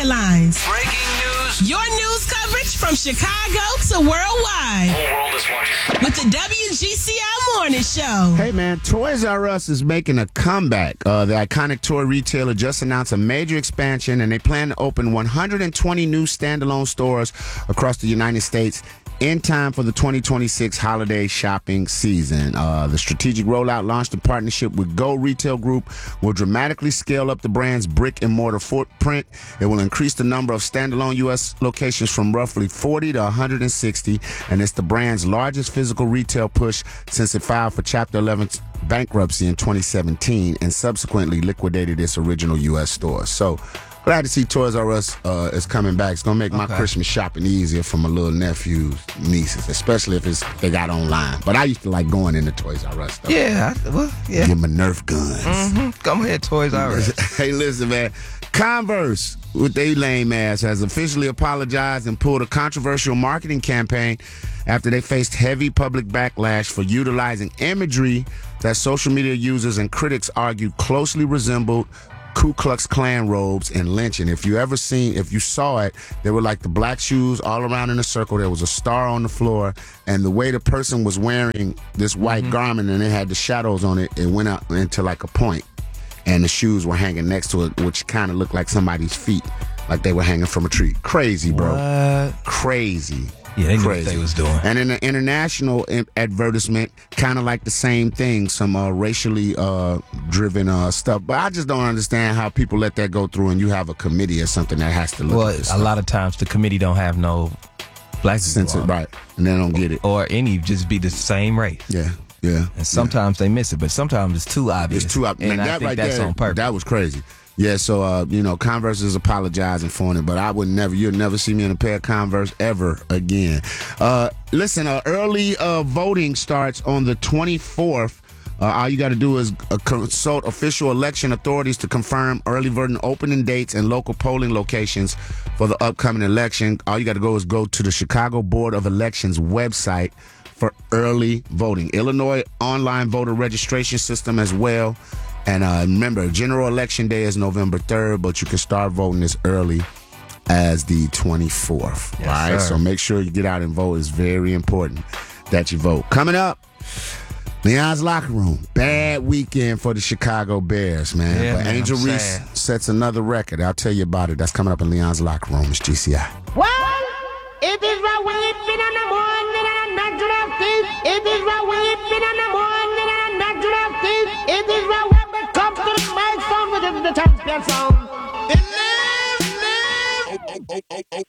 headlines. Breaking news. Your news coverage from Chicago to worldwide. The whole world is watching. With the WGCL Morning Show. Hey, man, Toys R Us is making a comeback. The iconic toy retailer just announced a major expansion, and they plan to open 120 new standalone stores across the United States in time for the 2026 holiday shopping season. The strategic rollout, launched in partnership with Go Retail Group, will dramatically scale up the brand's brick-and-mortar footprint. It will increase the number of standalone U.S. locations from roughly 40 to 160, and it's the brand's largest physical retail push since it filed for Chapter 11 bankruptcy in 2017 and subsequently liquidated its original U.S. stores. So, glad to see Toys R Us is coming back. It's going to make my Christmas shopping easier for my little nephews, nieces, especially if they got online. But I used to like going into Toys R Us, though. Yeah, Get my Nerf guns. Mm-hmm. Come ahead, Toys R Us. Hey, listen, man. Converse, with their lame ass, has officially apologized and pulled a controversial marketing campaign after they faced heavy public backlash for utilizing imagery that social media users and critics argued closely resembled Ku Klux Klan robes and lynching. If you saw it, they were like the black shoes all around in a circle. There was a star on the floor, and the way the person was wearing this white garment and it had the shadows on it, it went out into like a point, and the shoes were hanging next to it, which kind of looked like somebody's feet, like they were hanging from a tree. Crazy, bro. What? Crazy. Yeah, they knew what they was doing. And in an international advertisement, kind of like the same thing, some racially driven stuff. But I just don't understand how people let that go through and you have a committee or something that has to look at this a lot of times the committee don't have no black people, right, and they don't get it. Or any, just be the same race. Yeah. And sometimes they miss it, but sometimes it's too obvious. It's too obvious. And I think that's on purpose. That was crazy. Yeah, so, Converse is apologizing for it, but you'll never see me in a pair of Converse ever again. Listen, early voting starts on the 24th. All you got to do is consult official election authorities to confirm early voting opening dates and local polling locations for the upcoming election. All you got to go to the Chicago Board of Elections website for early voting. Illinois online voter registration system as well. And remember, general election day is November 3rd, but you can start voting as early as the 24th. Yes, all right, sir. so make sure you get out and vote. It's very important that you vote. Coming up, Leon's Locker Room. Bad weekend for the Chicago Bears, man. Yeah, but man, Angel I'm Reese sad. sets another record. I'll tell you about it. That's coming up in Leon's Locker Room. It's GCI. Well, it is the weeping in the morning and a natural thief. It is the weeping in the morning and a natural thief. It is the when we come to the microphone with the champion sound.